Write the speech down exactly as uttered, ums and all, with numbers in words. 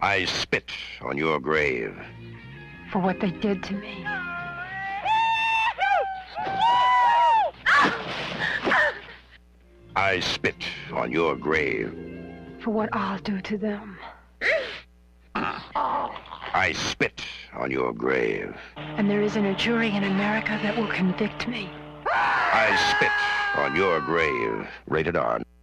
I spit on your grave. For what they did to me. I spit on your grave. For what I'll do to them. I spit on your grave. And there isn't a jury in America that will convict me. I spit on your grave. Rated R.